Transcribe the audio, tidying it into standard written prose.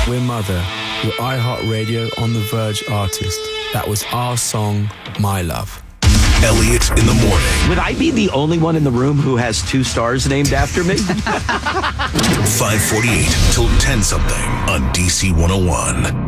We're Mother, your iHeartRadio On The Verge artist. That was our song, My Love. Elliot in the morning. Would I be the only one in the room who has 2 stars named after me? 548 till 10 something on DC 101.